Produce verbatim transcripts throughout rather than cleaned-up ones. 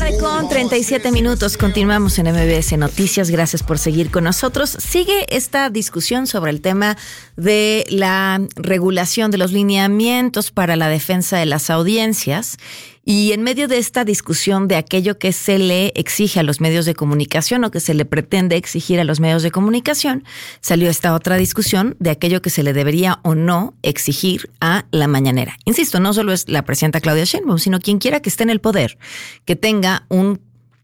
tarde con treinta y siete minutos. Continuamos en M B S Noticias. Gracias por seguir con nosotros. Sigue esta discusión sobre el tema de la regulación de los lineamientos para la defensa de las audiencias. Y en medio de esta discusión de aquello que se le exige a los medios de comunicación o que se le pretende exigir a los medios de comunicación, salió esta otra discusión de aquello que se le debería o no exigir a la mañanera. Insisto, no solo es la presidenta Claudia Sheinbaum, sino quien quiera que esté en el poder, que tenga un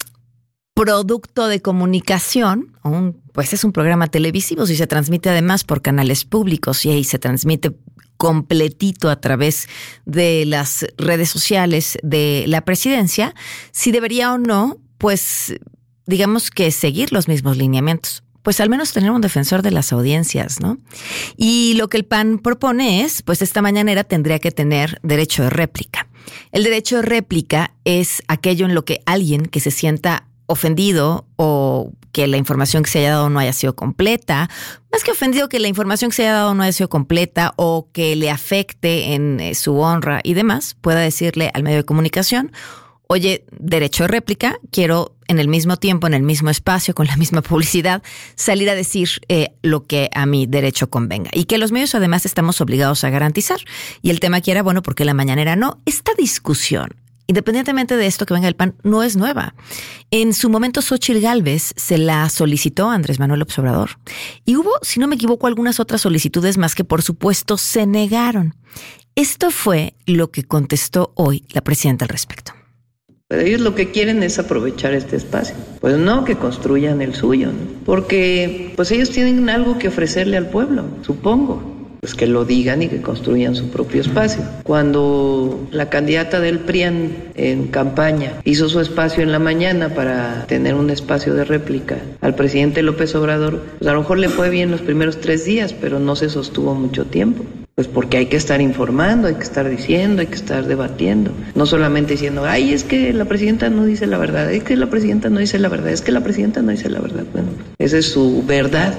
producto de comunicación, o un, pues es un programa televisivo, si se transmite además por canales públicos y ahí se transmite completito a través de las redes sociales de la presidencia, si debería o no, pues digamos que seguir los mismos lineamientos. Pues al menos tener un defensor de las audiencias, ¿no? Y lo que el P A N propone es, pues esta mañanera tendría que tener derecho de réplica. El derecho de réplica es aquello en lo que alguien que se sienta ofendido o que la información que se haya dado no haya sido completa, más que ofendido, que la información que se haya dado no haya sido completa o que le afecte en eh, su honra y demás, pueda decirle al medio de comunicación: oye, derecho de réplica, quiero en el mismo tiempo, en el mismo espacio, con la misma publicidad, salir a decir eh, lo que a mi derecho convenga. Y que los medios además estamos obligados a garantizar. Y el tema aquí era, bueno, ¿por qué la mañanera no? Esta discusión, independientemente de esto que venga del P A N, no es nueva. En su momento, Xóchitl Gálvez se la solicitó a Andrés Manuel López Obrador. Y hubo, si no me equivoco, algunas otras solicitudes más que, por supuesto, se negaron. Esto fue lo que contestó hoy la presidenta al respecto. Pero ellos lo que quieren es aprovechar este espacio. Pues no que construyan el suyo, ¿no? Porque pues ellos tienen algo que ofrecerle al pueblo, supongo. Pues que lo digan y que construyan su propio espacio. Cuando la candidata del P R I A N en campaña hizo su espacio en la mañana para tener un espacio de réplica al presidente López Obrador, pues a lo mejor le fue bien los primeros tres días, pero no se sostuvo mucho tiempo. Pues porque hay que estar informando, hay que estar diciendo, hay que estar debatiendo. No solamente diciendo, ay, es que la presidenta no dice la verdad, es que la presidenta no dice la verdad, es que la presidenta no dice la verdad. Bueno, esa es su verdad.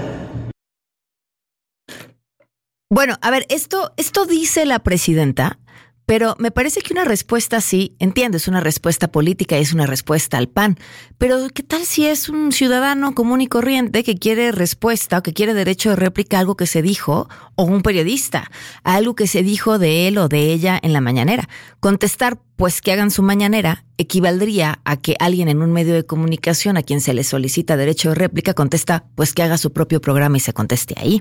Bueno, a ver, esto, esto dice la presidenta, pero me parece que una respuesta así, entiendo, es una respuesta política y es una respuesta al P A N, pero ¿qué tal si es un ciudadano común y corriente que quiere respuesta o que quiere derecho de réplica a algo que se dijo, o un periodista, a algo que se dijo de él o de ella en la mañanera? Contestar, pues que hagan su mañanera, equivaldría a que alguien en un medio de comunicación a quien se le solicita derecho de réplica contesta, pues que haga su propio programa y se conteste ahí.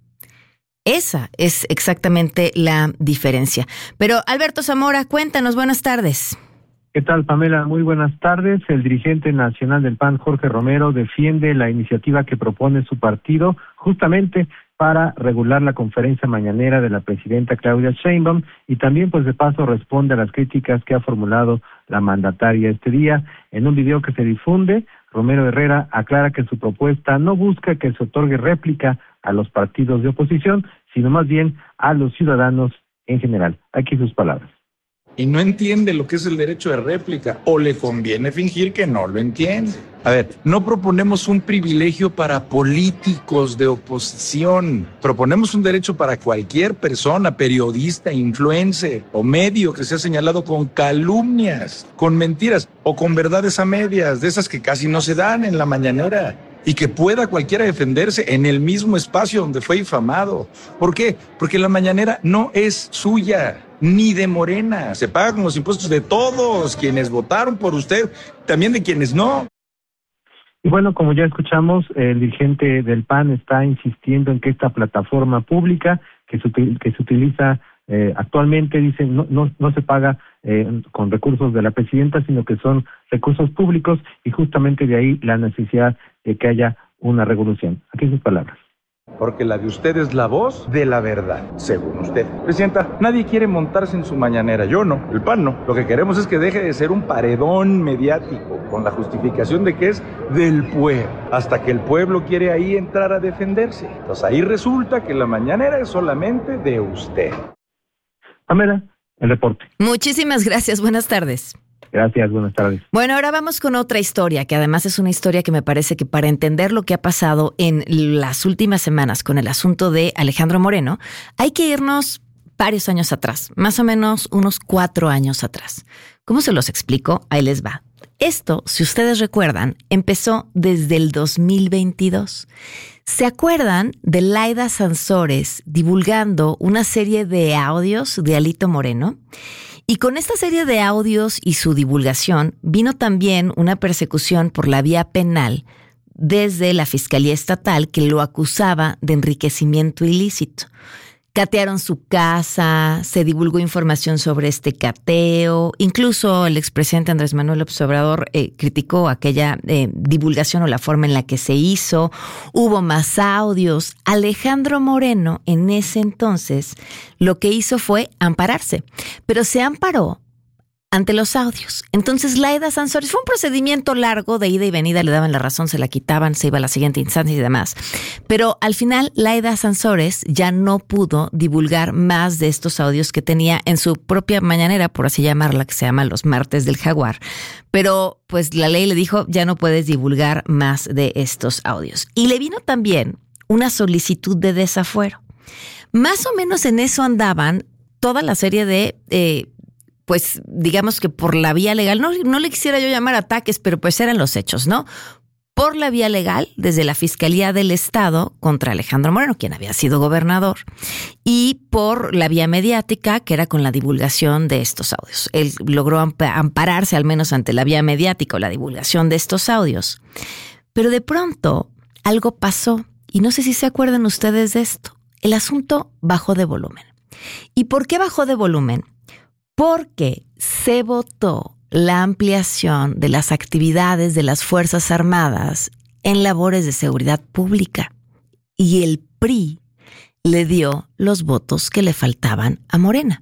Esa es exactamente la diferencia. Pero Alberto Zamora, cuéntanos, buenas tardes. ¿Qué tal, Pamela? Muy buenas tardes. El dirigente nacional del P A N, Jorge Romero, defiende la iniciativa que propone su partido justamente para regular la conferencia mañanera de la presidenta Claudia Sheinbaum y también, pues de paso, responde a las críticas que ha formulado la mandataria este día. En un video que se difunde, Romero Herrera aclara que su propuesta no busca que se otorgue réplica a los partidos de oposición, sino más bien a los ciudadanos en general. Aquí sus palabras. Y no entiende lo que es el derecho de réplica, o le conviene fingir que no lo entiende. A ver, no proponemos un privilegio para políticos de oposición. Proponemos un derecho para cualquier persona, periodista, influencer o medio que sea señalado con calumnias, con mentiras o con verdades a medias, de esas que casi no se dan en la mañanera. Y que pueda cualquiera defenderse en el mismo espacio donde fue difamado. ¿Por qué? Porque la mañanera no es suya, ni de Morena. Se paga con los impuestos de todos quienes votaron por usted, también de quienes no. Y bueno, como ya escuchamos, el dirigente del P A N está insistiendo en que esta plataforma pública que se, que se utiliza eh, actualmente, dice, no, no, no se paga eh, con recursos de la presidenta, sino que son recursos públicos y justamente de ahí la necesidad de que haya una regulación. Aquí sus palabras. Porque la de usted es la voz de la verdad, según usted. Presidenta, nadie quiere montarse en su mañanera, yo no, el P A N no. Lo que queremos es que deje de ser un paredón mediático, con la justificación de que es del pueblo, hasta que el pueblo quiere ahí entrar a defenderse. Entonces ahí resulta que la mañanera es solamente de usted. Pamela, el reporte. Muchísimas gracias, buenas tardes. Gracias, buenas tardes. Bueno, ahora vamos con otra historia, que además es una historia que me parece que para entender lo que ha pasado en las últimas semanas con el asunto de Alejandro Moreno, hay que irnos varios años atrás, más o menos unos cuatro años atrás. ¿Cómo se los explico? Ahí les va. Esto, si ustedes recuerdan, empezó desde el dos mil veintidós. ¿Se acuerdan de Laida Sansores divulgando una serie de audios de Alito Moreno? Y con esta serie de audios y su divulgación vino también una persecución por la vía penal desde la Fiscalía Estatal que lo acusaba de enriquecimiento ilícito. Catearon su casa, se divulgó información sobre este cateo, incluso el expresidente Andrés Manuel López Obrador eh, criticó aquella eh, divulgación o la forma en la que se hizo. Hubo más audios. Alejandro Moreno en ese entonces lo que hizo fue ampararse, pero se amparó ante los audios. Entonces Laida Sansores, fue un procedimiento largo de ida y venida, le daban la razón, se la quitaban, se iba a la siguiente instancia y demás. Pero al final Laida Sansores ya no pudo divulgar más de estos audios que tenía en su propia mañanera, por así llamarla, que se llama Los Martes del Jaguar. Pero pues la ley le dijo, ya no puedes divulgar más de estos audios. Y le vino también una solicitud de desafuero. Más o menos en eso andaban toda la serie de... Eh, pues digamos que por la vía legal, no, no le quisiera yo llamar ataques, pero pues eran los hechos, ¿no? Por la vía legal, desde la Fiscalía del Estado contra Alejandro Moreno, quien había sido gobernador, y por la vía mediática, que era con la divulgación de estos audios. Él logró ampararse al menos ante la vía mediática o la divulgación de estos audios. Pero de pronto algo pasó, y no sé si se acuerdan ustedes de esto. El asunto bajó de volumen. ¿Y por qué bajó de volumen? Porque se votó la ampliación de las actividades de las Fuerzas Armadas en labores de seguridad pública. Y el P R I le dio los votos que le faltaban a Morena.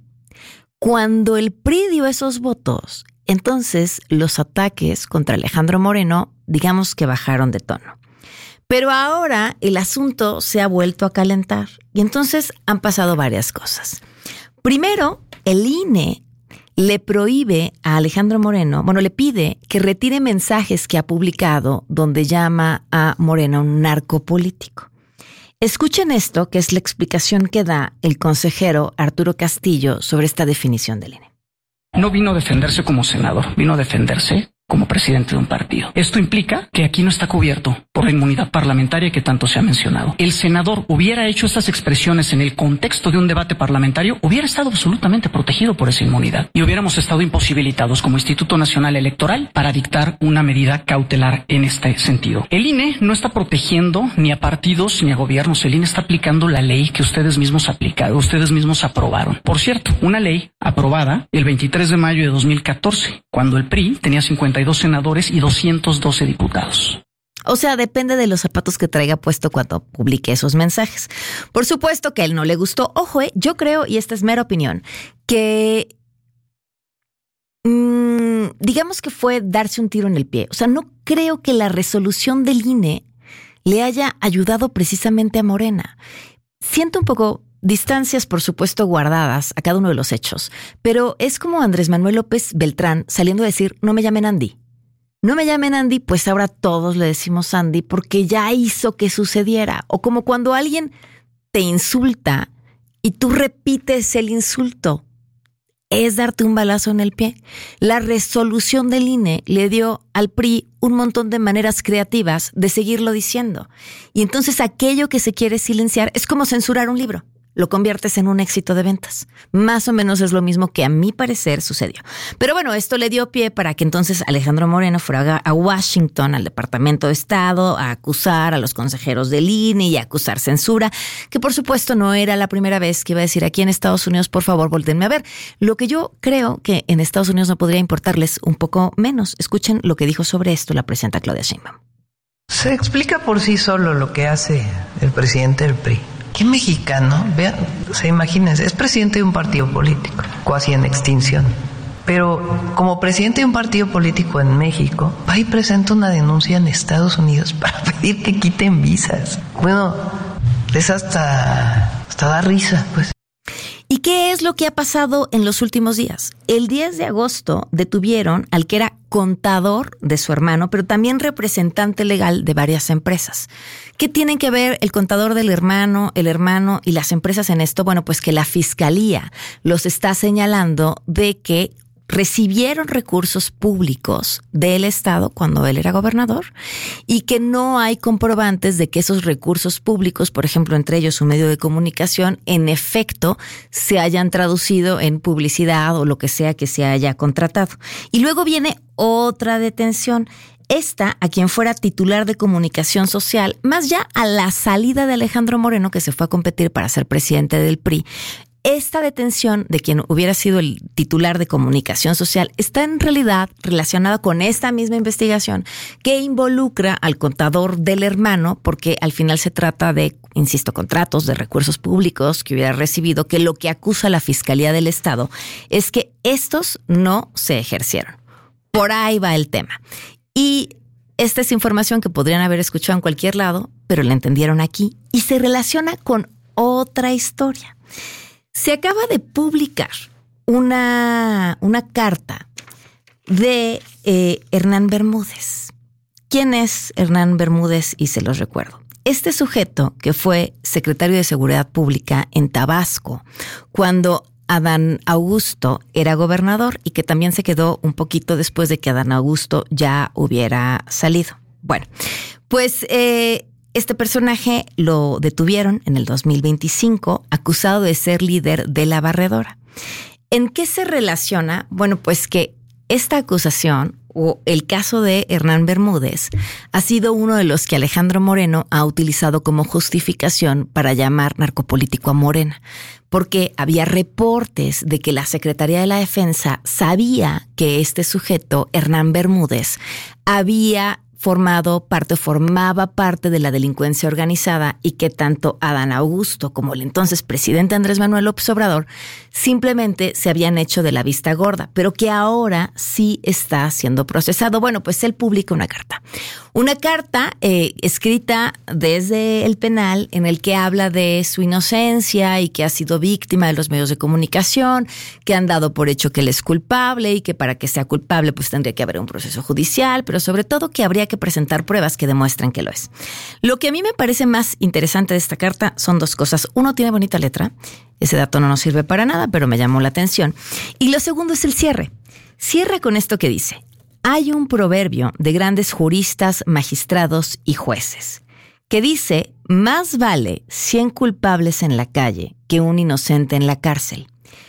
Cuando el P R I dio esos votos, entonces los ataques contra Alejandro Moreno, digamos que bajaron de tono. Pero ahora el asunto se ha vuelto a calentar. Y entonces han pasado varias cosas. Primero, el I N E le prohíbe a Alejandro Moreno, bueno, le pide que retire mensajes que ha publicado donde llama a Moreno un narcopolítico. Escuchen esto, que es la explicación que da el consejero Arturo Castillo sobre esta definición del I N E. No vino a defenderse como senador, vino a defenderse como presidente de un partido. Esto implica que aquí no está cubierto por la inmunidad parlamentaria que tanto se ha mencionado. El senador hubiera hecho estas expresiones en el contexto de un debate parlamentario, hubiera estado absolutamente protegido por esa inmunidad y hubiéramos estado imposibilitados como Instituto Nacional Electoral para dictar una medida cautelar en este sentido. El I N E no está protegiendo ni a partidos ni a gobiernos. El I N E está aplicando la ley que ustedes mismos aplicaron, ustedes mismos aprobaron. Por cierto, una ley aprobada el veintitrés de mayo de dos mil catorce, cuando el P R I tenía cincuenta y dos senadores y doscientos doce diputados. O sea, depende de los zapatos que traiga puesto cuando publique esos mensajes. Por supuesto que a él no le gustó. Ojo, eh, yo creo, y esta es mera opinión, que mmm, digamos que fue darse un tiro en el pie. O sea, no creo que la resolución del I N E le haya ayudado precisamente a Morena. Siento un poco distancias, por supuesto, guardadas a cada uno de los hechos, pero es como Andrés Manuel López Beltrán saliendo a decir, no me llamen Andy. No me llamen Andy, pues ahora todos le decimos Andy porque ya hizo que sucediera. O como cuando alguien te insulta y tú repites el insulto. Es darte un balazo en el pie. La resolución del I N E le dio al P R I un montón de maneras creativas de seguirlo diciendo. Y entonces aquello que se quiere silenciar es como censurar un libro. Lo conviertes en un éxito de ventas. Más o menos es lo mismo que a mi parecer sucedió. Pero bueno, esto le dio pie para que entonces Alejandro Moreno fuera a Washington, al Departamento de Estado, a acusar a los consejeros del I N E y a acusar censura, que por supuesto no era la primera vez que iba a decir aquí en Estados Unidos, por favor, voltéenme a ver. Lo que yo creo que en Estados Unidos no podría importarles un poco menos. Escuchen lo que dijo sobre esto la presidenta Claudia Sheinbaum. Se explica por sí solo lo que hace el presidente del P R I. ¿Qué mexicano? Vean, o sea, imagínense, es presidente de un partido político, casi en extinción. Pero como presidente de un partido político en México, va y presenta una denuncia en Estados Unidos para pedir que quiten visas. Bueno, es hasta, hasta da risa, pues. ¿Y qué es lo que ha pasado en los últimos días? El diez de agosto detuvieron al que era contador de su hermano, pero también representante legal de varias empresas. ¿Qué tienen que ver el contador del hermano, el hermano y las empresas en esto? Bueno, pues que la fiscalía los está señalando de que recibieron recursos públicos del Estado cuando él era gobernador y que no hay comprobantes de que esos recursos públicos, por ejemplo, entre ellos un medio de comunicación, en efecto se hayan traducido en publicidad o lo que sea que se haya contratado. Y luego viene otra detención. Esta, a quien fuera titular de comunicación social, más ya a la salida de Alejandro Moreno, que se fue a competir para ser presidente del P R I. Esta detención de quien hubiera sido el titular de comunicación social está en realidad relacionada con esta misma investigación que involucra al contador del hermano, porque al final se trata de, insisto, contratos de recursos públicos que hubiera recibido, que lo que acusa la Fiscalía del Estado es que estos no se ejercieron. Por ahí va el tema. Y esta es información que podrían haber escuchado en cualquier lado, pero la entendieron aquí y se relaciona con otra historia. Se acaba de publicar una, una carta de eh, Hernán Bermúdez. ¿Quién es Hernán Bermúdez? Y se los recuerdo. Este sujeto que fue secretario de Seguridad Pública en Tabasco cuando Adán Augusto era gobernador y que también se quedó un poquito después de que Adán Augusto ya hubiera salido. Bueno, pues eh, este personaje lo detuvieron en el dos mil veinticinco, acusado de ser líder de la Barredora. ¿En qué se relaciona? Bueno, pues que esta acusación o el caso de Hernán Bermúdez ha sido uno de los que Alejandro Moreno ha utilizado como justificación para llamar narcopolítico a Morena, porque había reportes de que la Secretaría de la Defensa sabía que este sujeto, Hernán Bermúdez, había formado parte, formaba parte de la delincuencia organizada y que tanto Adán Augusto como el entonces presidente Andrés Manuel López Obrador simplemente se habían hecho de la vista gorda, pero que ahora sí está siendo procesado. Bueno, pues él publica una carta. Una carta eh, escrita desde el penal en el que habla de su inocencia y que ha sido víctima de los medios de comunicación, que han dado por hecho que él es culpable y que para que sea culpable pues tendría que haber un proceso judicial, pero sobre todo que habría que presentar pruebas que demuestren que lo es. Lo que a mí me parece más interesante de esta carta son dos cosas. Uno, tiene bonita letra. Ese dato no nos sirve para nada, pero me llamó la atención. Y lo segundo es el cierre. Cierra con esto que dice: hay un proverbio de grandes juristas, magistrados y jueces que dice: más vale cien culpables en la calle que un inocente en la cárcel.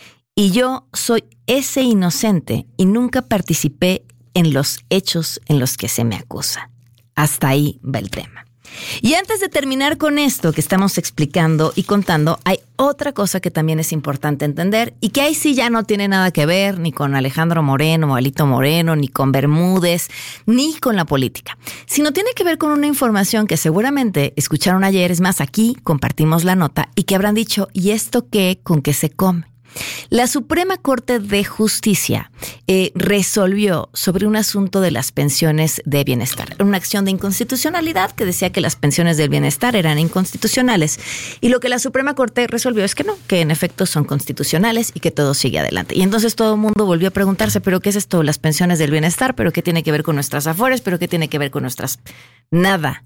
Y yo soy ese inocente y nunca participé en los hechos en los que se me acusa. Hasta ahí va el tema. Y antes de terminar con esto que estamos explicando y contando, hay otra cosa que también es importante entender y que ahí sí ya no tiene nada que ver ni con Alejandro Moreno o Alito Moreno, ni con Bermúdez, ni con la política, sino tiene que ver con una información que seguramente escucharon ayer. Es más, aquí compartimos la nota y que habrán dicho: ¿y esto qué? ¿Con qué se come? La Suprema Corte de Justicia eh, resolvió sobre un asunto de las pensiones de bienestar, una acción de inconstitucionalidad que decía que las pensiones del bienestar eran inconstitucionales, y lo que la Suprema Corte resolvió es que no, que en efecto son constitucionales y que todo sigue adelante. Y entonces todo el mundo volvió a preguntarse: ¿pero qué es esto? Las pensiones del bienestar, ¿pero qué tiene que ver con nuestras afores? ¿Pero qué tiene que ver con nuestras...? Nada.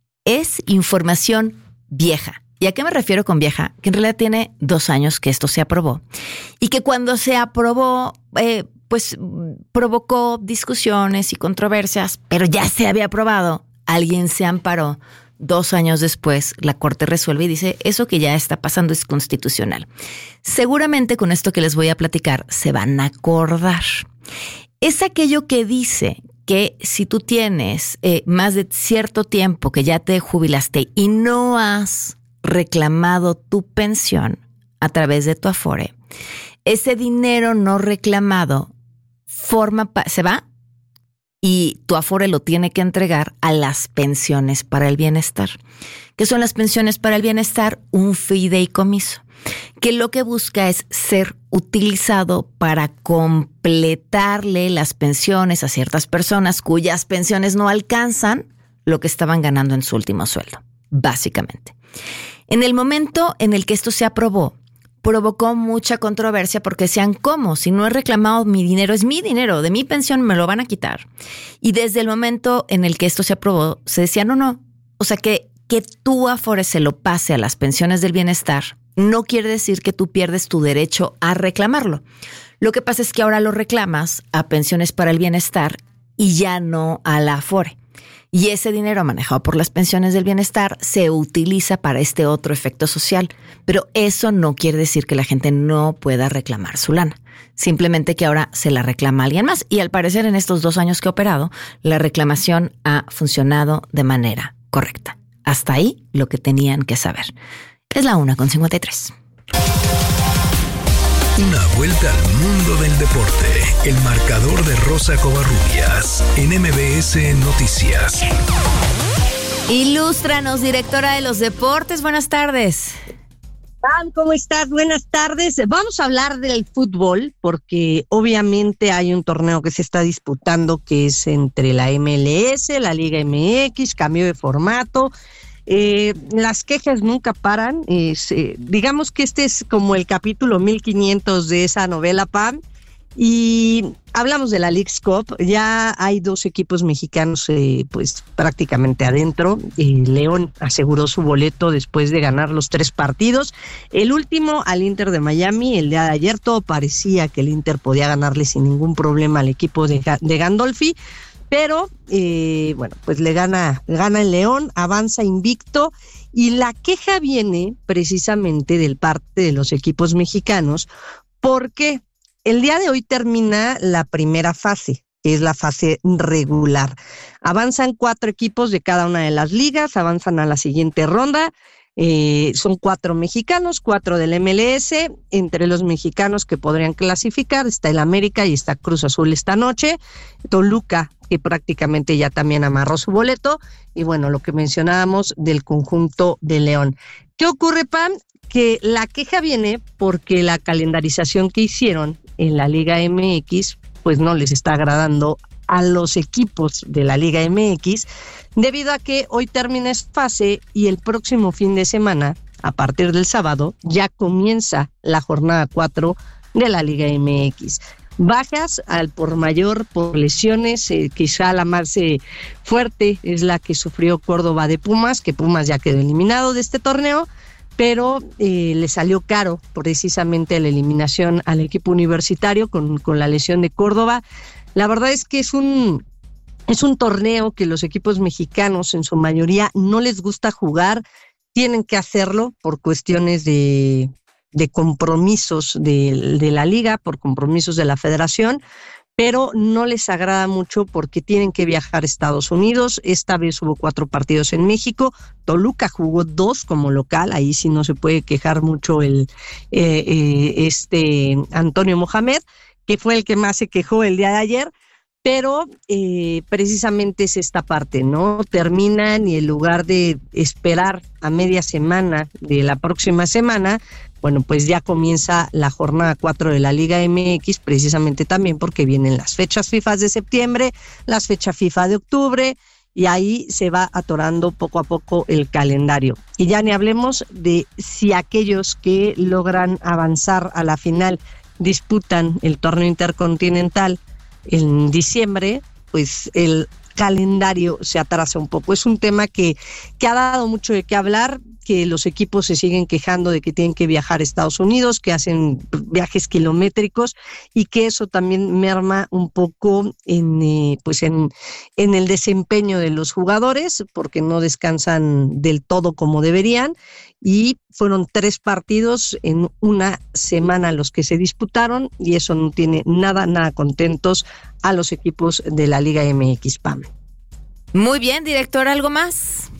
Es información vieja. ¿Y a qué me refiero con vieja? Que en realidad tiene dos años que esto se aprobó y que cuando se aprobó, eh, pues provocó discusiones y controversias, pero ya se había aprobado. Alguien se amparó. Dos años después, la Corte resuelve y dice: eso que ya está pasando es constitucional. Seguramente con esto que les voy a platicar se van a acordar. Es aquello que dice que si tú tienes eh, más de cierto tiempo que ya te jubilaste y no has reclamado tu pensión a través de tu Afore, ese dinero no reclamado forma se va y tu Afore lo tiene que entregar a las pensiones para el bienestar. ¿Qué son las pensiones para el bienestar? Un fideicomiso que lo que busca es ser utilizado para completarle las pensiones a ciertas personas cuyas pensiones no alcanzan lo que estaban ganando en su último sueldo, básicamente. En el momento en el que esto se aprobó, provocó mucha controversia porque decían: ¿cómo? Si no he reclamado mi dinero, es mi dinero, de mi pensión me lo van a quitar. Y desde el momento en el que esto se aprobó, se decía: no, no, o sea que, que tu Afore se lo pase a las pensiones del bienestar no quiere decir que tú pierdes tu derecho a reclamarlo. Lo que pasa es que ahora lo reclamas a Pensiones para el Bienestar y ya no a la Afore. Y ese dinero manejado por las pensiones del bienestar se utiliza para este otro efecto social. Pero eso no quiere decir que la gente no pueda reclamar su lana. Simplemente que ahora se la reclama a alguien más. Y al parecer en estos dos años que he operado, la reclamación ha funcionado de manera correcta. Hasta ahí lo que tenían que saber. Es la una con cincuenta y tres. Una vuelta al mundo del deporte. El marcador de Rosa Covarrubias en M B S Noticias. Ilústranos, directora de los deportes. Buenas tardes. ¿Cómo estás? Buenas tardes. Vamos a hablar del fútbol porque obviamente hay un torneo que se está disputando que es entre la M L S, la Liga M X, cambio de formato. Eh, las quejas nunca paran. Es, eh, digamos que este es como el capítulo mil quinientos de esa novela, Pam. Y hablamos de la Leagues Cup. Ya hay dos equipos mexicanos eh, pues prácticamente adentro. Eh, León aseguró su boleto después de ganar los tres partidos. El último al Inter de Miami. El día de ayer todo parecía que el Inter podía ganarle sin ningún problema al equipo de, de Gandolfi. Pero, eh, bueno, pues le gana, gana el León, avanza invicto, y la queja viene precisamente del parte de los equipos mexicanos, porque el día de hoy termina la primera fase, que es la fase regular. Avanzan cuatro equipos de cada una de las ligas, avanzan a la siguiente ronda. Eh, son cuatro mexicanos, cuatro del M L S. Entre los mexicanos que podrían clasificar está el América y está Cruz Azul esta noche. Toluca, que prácticamente ya también amarró su boleto. Y bueno, lo que mencionábamos del conjunto de León. ¿Qué ocurre, Pam? Que la queja viene porque la calendarización que hicieron en la Liga M X pues no les está agradando a los equipos de la Liga M X, debido a que hoy termina esta fase y el próximo fin de semana, a partir del sábado, ya comienza la jornada cuatro de la Liga M X. Bajas al por mayor por lesiones, eh, quizá la más eh, fuerte es la que sufrió Córdoba de Pumas, que Pumas ya quedó eliminado de este torneo, pero eh, le salió caro precisamente la eliminación al equipo universitario con, con la lesión de Córdoba. La verdad es que es un, es un torneo que los equipos mexicanos en su mayoría no les gusta jugar, tienen que hacerlo por cuestiones de, de compromisos de, de la liga, por compromisos de la federación, pero no les agrada mucho porque tienen que viajar a Estados Unidos. Esta vez hubo cuatro partidos en México, Toluca jugó dos como local, ahí sí no se puede quejar mucho el eh, eh, este Antonio Mohamed, que fue el que más se quejó el día de ayer, pero eh, precisamente es esta parte, ¿no? Terminan y en lugar de esperar a media semana de la próxima semana, bueno, pues ya comienza la jornada cuatro de la Liga M X, precisamente también porque vienen las fechas FIFA de septiembre, las fechas FIFA de octubre, y ahí se va atorando poco a poco el calendario. Y ya ni hablemos de si aquellos que logran avanzar a la final disputan el torneo intercontinental en diciembre, pues el calendario se atrasa un poco. Es un tema que, que ha dado mucho de qué hablar, que los equipos se siguen quejando de que tienen que viajar a Estados Unidos, que hacen viajes kilométricos y que eso también merma un poco en, eh, pues en, en el desempeño de los jugadores, porque no descansan del todo como deberían. Y fueron tres partidos en una semana los que se disputaron y eso no tiene nada, nada contentos a los equipos de la Liga M X, Pam. Muy bien, director, ¿algo más?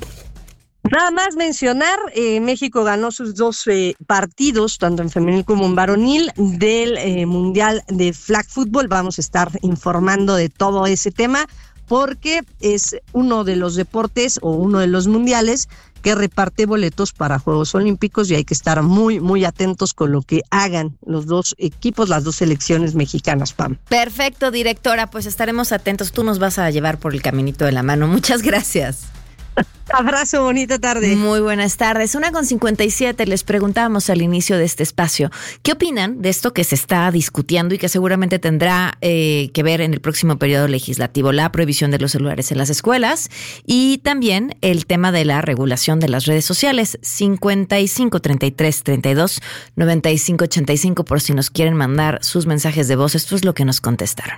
Nada más mencionar, eh, México ganó sus dos eh, partidos, tanto en femenil como en varonil, del eh, Mundial de Flag Football. Vamos a estar informando de todo ese tema porque es uno de los deportes o uno de los mundiales que reparte boletos para Juegos Olímpicos y hay que estar muy, muy atentos con lo que hagan los dos equipos, las dos selecciones mexicanas, Pam. Perfecto, directora, pues estaremos atentos. Tú nos vas a llevar por el caminito de la mano. Muchas gracias. Abrazo, bonita tarde. Muy buenas tardes. Una con cincuenta y siete, les preguntamos al inicio de este espacio, ¿qué opinan de esto que se está discutiendo y que seguramente tendrá eh, que ver en el próximo periodo legislativo? La prohibición de los celulares en las escuelas y también el tema de la regulación de las redes sociales. cincuenta y cinco, treinta y tres, treinta y dos, noventa y cinco, ochenta y cinco, por si nos quieren mandar sus mensajes de voz. Esto es lo que nos contestaron.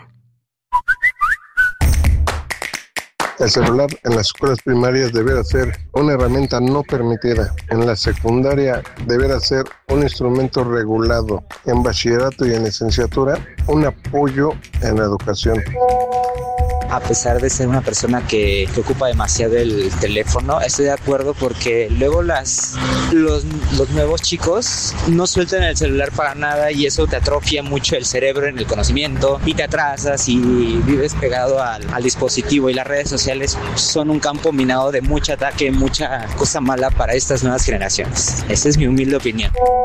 El celular en las escuelas primarias deberá ser una herramienta no permitida. En la secundaria deberá ser un instrumento regulado. En bachillerato y en licenciatura, un apoyo en la educación. A pesar de ser una persona que, que ocupa demasiado el teléfono, estoy de acuerdo porque luego las los, los nuevos chicos no sueltan el celular para nada y eso te atrofia mucho el cerebro en el conocimiento y te atrasas y vives pegado al, al dispositivo, y las redes sociales son un campo minado de mucho ataque, mucha cosa mala para estas nuevas generaciones. Esa es mi humilde opinión.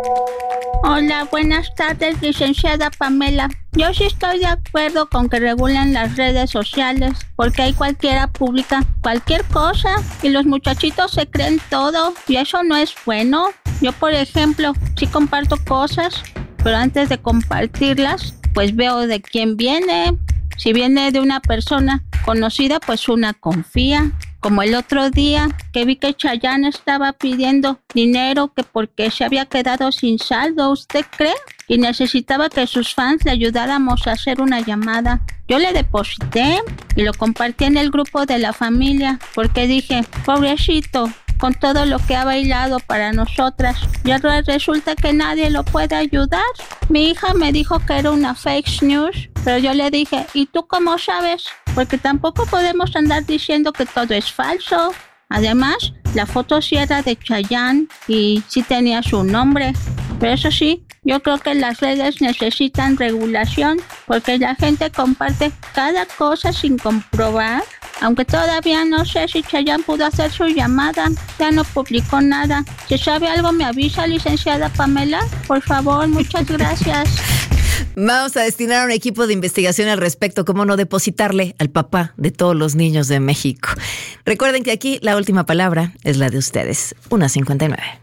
Hola, buenas tardes, licenciada Pamela. Yo sí estoy de acuerdo con que regulen las redes sociales, porque ahí cualquiera publica cualquier cosa y los muchachitos se creen todo y eso no es bueno. Yo, por ejemplo, sí comparto cosas, pero antes de compartirlas, pues veo de quién viene. Si viene de una persona conocida, pues una confía. Como el otro día que vi que Chayanne estaba pidiendo dinero que porque se había quedado sin saldo, ¿usted cree? Y necesitaba que sus fans le ayudáramos a hacer una llamada. Yo le deposité y lo compartí en el grupo de la familia porque dije, pobrecito, con todo lo que ha bailado para nosotras, y ahora resulta que nadie lo puede ayudar. Mi hija me dijo que era una fake news, pero yo le dije, ¿y tú cómo sabes? Porque tampoco podemos andar diciendo que todo es falso. Además, la foto sí era de Chayanne y sí tenía su nombre. Pero eso sí, yo creo que las redes necesitan regulación porque la gente comparte cada cosa sin comprobar. Aunque todavía no sé si Chayanne pudo hacer su llamada, ya no publicó nada. Si sabe algo me avisa, licenciada Pamela. Por favor, muchas gracias. Vamos a destinar un equipo de investigación al respecto, cómo no depositarle al papá de todos los niños de México. Recuerden que aquí la última palabra es la de ustedes. una cincuenta y nueve.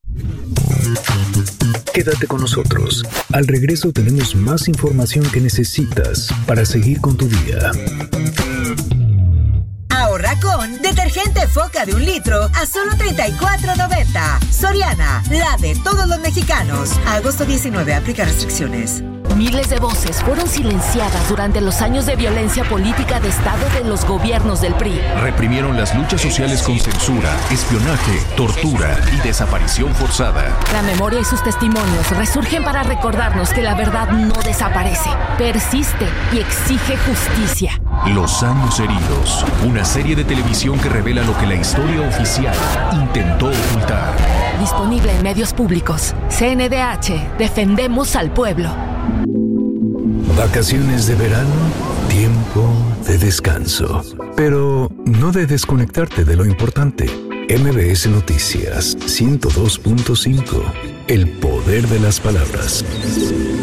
Quédate con nosotros. Al regreso tenemos más información que necesitas para seguir con tu día. Ahorra con detergente Foca de un litro a solo treinta y cuatro noventa. Soriana, la de todos los mexicanos. Agosto diecinueve, aplica restricciones. Miles de voces fueron silenciadas durante los años de violencia política de Estado de los gobiernos del P R I. Reprimieron las luchas sociales con censura, espionaje, tortura y desaparición forzada. La memoria y sus testimonios resurgen para recordarnos que la verdad no desaparece, persiste y exige justicia. Los años heridos, una serie de televisión que revela lo que la historia oficial intentó ocultar. Disponible en medios públicos. C N D H, defendemos al pueblo. Vacaciones de verano, tiempo de descanso. Pero no de desconectarte de lo importante. M B S Noticias ciento dos punto cinco. El poder de las palabras.